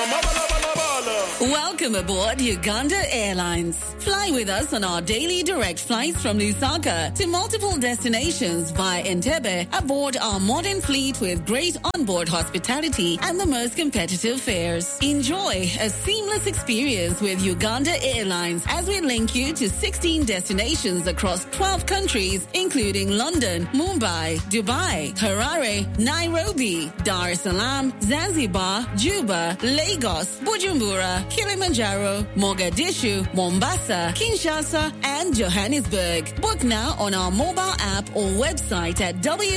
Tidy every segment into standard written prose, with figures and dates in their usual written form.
Welcome aboard Uganda Airlines. Fly with us on our daily direct flights from Lusaka to multiple destinations via Entebbe aboard our modern fleet with great onboard hospitality and the most competitive fares. Enjoy a seamless experience with Uganda Airlines as we link you to 16 destinations across 12 countries, including London, Mumbai, Dubai, Harare, Nairobi, Dar es Salaam, Zanzibar, Juba, Lagos, Bujumbura, Kilimanjaro, Mogadishu, Mombasa, Kinshasa, and Johannesburg. Book now on our mobile app or website at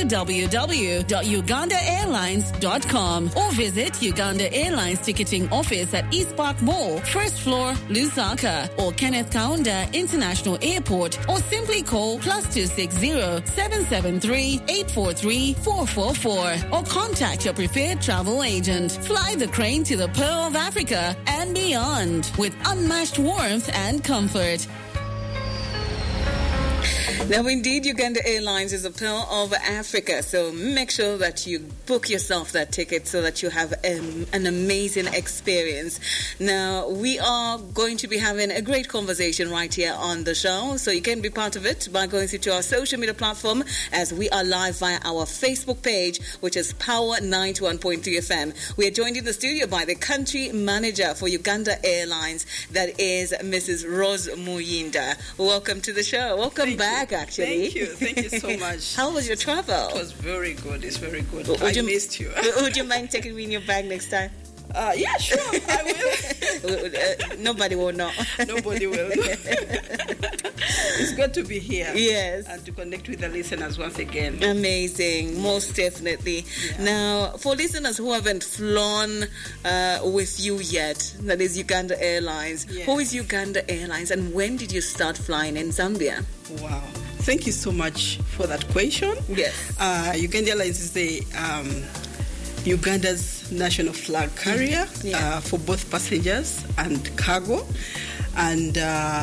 www.ugandaairlines.com or visit Uganda Airlines ticketing office at East Park Mall, first floor, Lusaka, or Kenneth Kaunda International Airport, or simply call +260 773 843 444 or contact your preferred travel agent. Fly the crane to the Pearl of Africa and beyond with unmatched warmth and comfort. Now, indeed, Uganda Airlines is a Pearl of Africa, so make sure that you book yourself that ticket so that you have an amazing experience. Now, we are going to be having a great conversation right here on the show, so you can be part of it by going through to our social media platform as we are live via our Facebook page, which is Power 91.3 FM. We are joined in the studio by the country manager for Uganda Airlines, that is Mrs. Rose Muyinda. Welcome to the show. Welcome back. Actually. Thank you so much. How was your travel? It was very good. It's very good. I missed you. Would you mind taking me in your bag next time? Yeah, sure. I will. Nobody will know. Nobody will. It's good to be here. Yes. And to connect with the listeners once again. Amazing. Most definitely. Yeah. Now, for listeners who haven't flown with you yet, that is Uganda Airlines. Yes. Who is Uganda Airlines and when did you start flying in Zambia? Wow. Thank you so much for that question. Yes. Uganda Airlines is the Uganda's national flag carrier for both passengers and cargo. And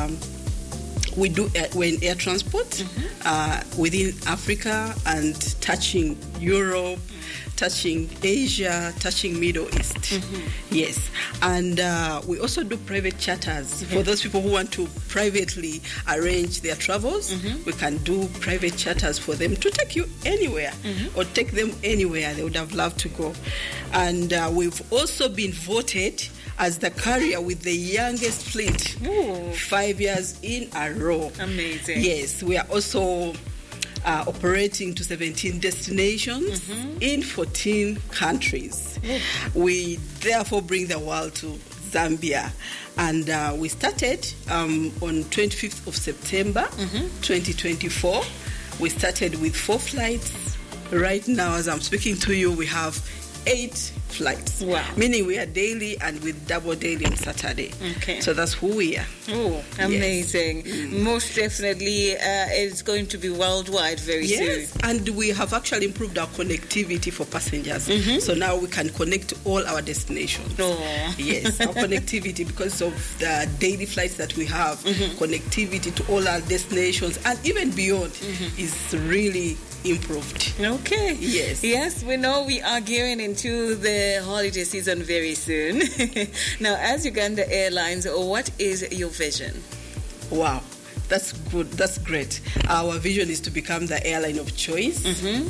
we do air transport within Africa and touching Europe, touching Asia, touching Middle East. Yes. And we also do private charters. For those people who want to privately arrange their travels, we can do private charters for them to take you anywhere or take them anywhere they would have loved to go. And we've also been voted as the carrier with the youngest fleet. Ooh. 5 years in a row. Amazing. Yes, we are also operating to 17 destinations in 14 countries. We therefore bring the world to Zambia. And we started on 25th of September 2024. We started with 4 flights. Right now, as I'm speaking to you, we have 8 flights. Wow. Meaning we are daily and with double daily on Saturday. Okay. So that's who we are. Oh, amazing. Yes. Most definitely it's going to be worldwide very soon. And we have actually improved our connectivity for passengers. So now we can connect to all our destinations. Oh. Yes, our connectivity, because of the daily flights that we have, connectivity to all our destinations and even beyond is really improved. Okay. Yes. Yes, we know we are gearing into the holiday season very soon. Now, as Uganda Airlines, what is your vision? Wow. That's good. That's great. Our vision is to become the airline of choice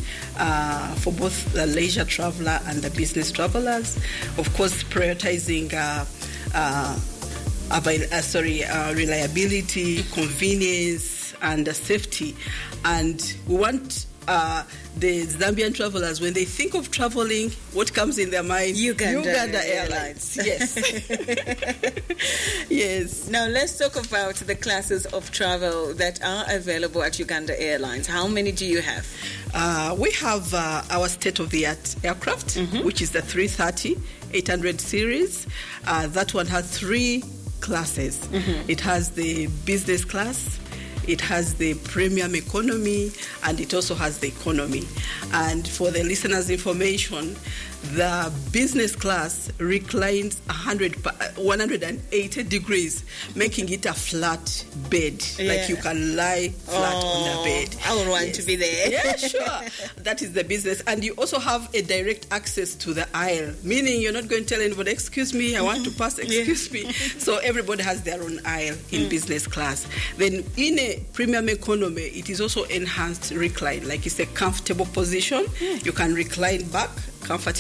for both the leisure traveler and the business travelers. Of course, prioritizing reliability, convenience, and safety. And we want the Zambian travelers, when they think of traveling, what comes in their mind? Uganda Airlines. Yes. Yes. Now let's talk about the classes of travel that are available at Uganda Airlines. How many do you have? We have our state-of-the-art aircraft, which is the 330-800 series. That one has 3 classes. It has the business class, it has the premium economy, and it also has the economy. And for the listeners' information, The business class reclines 180 degrees, making it a flat bed. Like you can lie flat on the bed. I would want to be there. Yeah, sure. That is the business. And you also have a direct access to the aisle, meaning you're not going to tell anybody, excuse me, I want to pass, excuse me. So everybody has their own aisle in business class. Then in a premium economy, it is also enhanced recline. Like it's a comfortable position. You can recline back comfortably